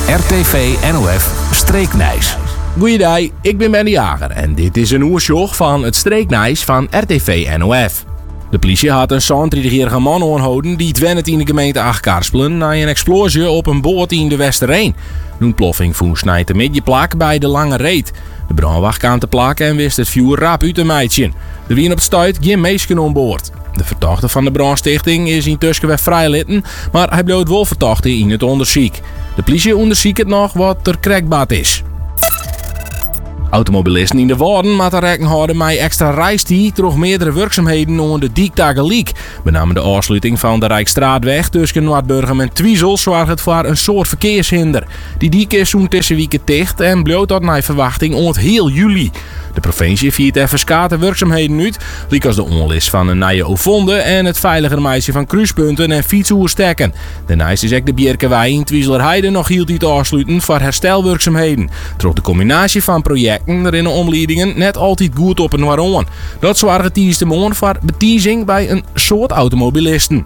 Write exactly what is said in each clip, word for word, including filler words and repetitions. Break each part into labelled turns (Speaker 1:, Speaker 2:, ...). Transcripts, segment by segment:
Speaker 1: R T V N O F Streeknijs.
Speaker 2: Goeiedag, ik ben Ben de Jager en dit is een oersjog van het Streeknijs van R T V N O F. De politie had een zevenentwintigjarige man aangehouden die twintig in de gemeente Achterkarspelen na een explosie op een boot in de Westerreen. De ontploffing vond snijdt de middenplak bij de Lange Reet. De brandwacht kwam te plakken en wist het vuur rap uit te meidje. Er waren op het stuit geen meisken aan boord. De verdachte van de brandstichting is intussen weer vrijlitten, maar hij bleef wel verdachte in het onderzoek. De politie onderzoekt het nog wat er krekbaat is. Automobilisten in de Wouden moeten rekening houden met extra reistijd door meerdere werkzaamheden onder de dijk tegelijk. Met name de afsluiting van de Rijksstraatweg tussen Noordburgum en Twiesel zorgt voor een soort verkeershinder. Die dijk is zo'n tussenweken dicht en bleef tot naar verwachting ont heel juli. De provincie viert even skate werkzaamheden uit, liek als de onlis van een nieuwe Ovonde en het veiliger meisje van kruispunten en fietsoerstekken. Daarnaast is ook de Bierkewei in Twieslerheide nog heel tijd afsluiten voor herstelwerkzaamheden. Door de combinatie van projecten er in de omleidingen net altijd goed op en waarom. Dat zorgt tijdens de morgen voor betiezing bij een soort automobilisten.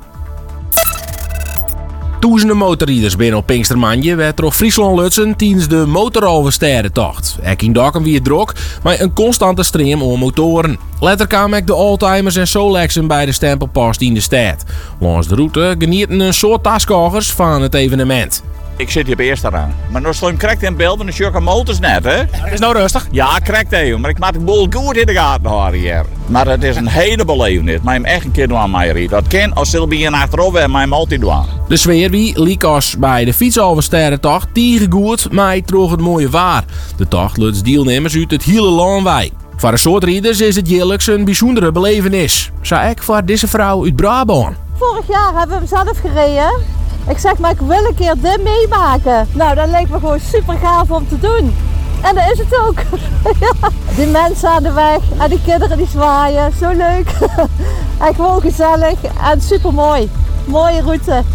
Speaker 2: Duizenden motorrieders binnen op Pinkstermanje werd door Friesland lutsen tijdens de motoroversterentocht. Ek in Dokkum wie het drok, maar een constante stream om motoren. Later kwamen ook de oldtimers en Solexen bij de stempelpost in de stad. Langs de route genieten een soort taskogers van het evenement.
Speaker 3: Ik zit hier op eerste rang. Maar nu stel je hem correct in beeld en dan zie ik een motors net, hè?
Speaker 4: Is nou rustig?
Speaker 3: Ja, correct even. Maar ik maak de boel goed in de gaten houden hier. Maar het is een hele belevenis. Maar hem echt een keer doen aan mij rijden. Dat kan als Sylvie en achterop en mij hem altijd doen.
Speaker 2: De sfeer wie liek als bij de fietsoversterentocht tierengoed, maar droeg het mooie waar. De tocht lukt deelnemers uit het hele land bij. Voor een soort rieders is het jaarlijks een bijzondere belevenis. Zou ik voor deze vrouw uit Brabant.
Speaker 5: Vorig jaar hebben we hem zelf gereden. Ik zeg maar, ik wil een keer dit meemaken. Nou, dat lijkt me gewoon super gaaf om te doen. En dat is het ook. Ja. Die mensen aan de weg en die kinderen die zwaaien. Zo leuk. En gewoon gezellig en super mooi. Mooie route.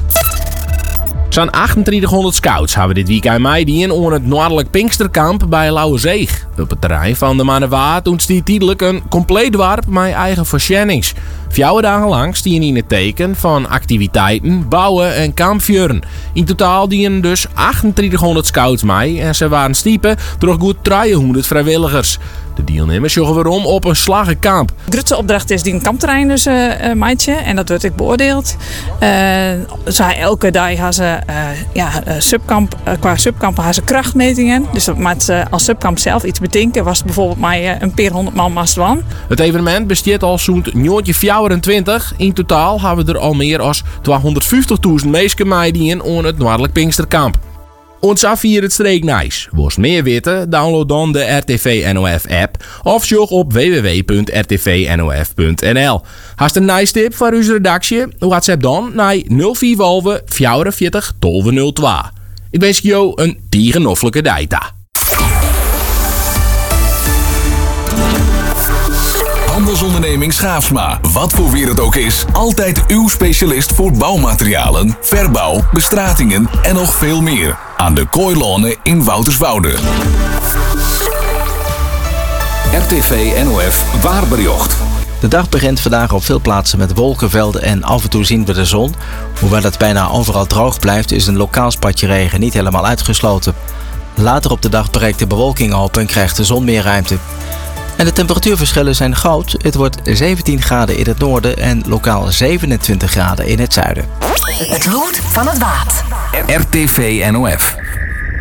Speaker 2: Zo'n achtentwintighonderd scouts hebben dit weekend meedien onder het Noordelijk Pinksterkamp bij Lauwerzeeg. Op het terrein van de Mannewaard ontstiet tijdelijk een compleet dorp met eigen voorzieningen. Vier dagen lang stien in het teken van activiteiten, bouwen en kampvuren. In totaal dienen dus achtentwintighonderd scouts mee en ze waren stiepen door goed tweehonderd vrijwilligers. De deelnemers joggen weerom op een slaggenkamp.
Speaker 6: De grootste opdracht is die een kampterrein dus uh, maatje en dat wordt ik beoordeeld. Uh, zo elke dag gaan ze uh, ja, uh, subkamp, uh, qua subkamp gaan ze krachtmetingen. Dus dat met uh, als subkamp zelf iets bedenken was het bijvoorbeeld maar uh, een paar honderd man mast van.
Speaker 2: Het evenement bestaat al zo'n vierentwintig. In totaal hebben we er al meer dan tweehonderdvijftigduizend mensen meedien onder het Noordelijk Pinksterkamp. Ons afvier het Streeknijs. Wil je meer weten? Download dan de R T V N O F app of zoek op w w w punt r t v n o f punt n l. Hast een nice tip voor onze redactie? WhatsApp dan naar nul vier vierenveertig twaalf nul twee. Ik wens je een tierennoffelijke data.
Speaker 1: Handelsonderneming Schaafsma. Wat voor weer het ook is, altijd uw specialist voor bouwmaterialen, verbouw, bestratingen en nog veel meer. Aan de Kooilonen in Wouterswoude. R T V N O F Waarbericht.
Speaker 7: De dag begint vandaag op veel plaatsen met wolkenvelden en af en toe zien we de zon. Hoewel het bijna overal droog blijft, is een lokaal spatje regen niet helemaal uitgesloten. Later op de dag breekt de bewolking op en krijgt de zon meer ruimte. En de temperatuurverschillen zijn groot. Het wordt zeventien graden in het noorden en lokaal zevenentwintig graden in het zuiden.
Speaker 8: Het lood van het waad.
Speaker 1: R T V N O F.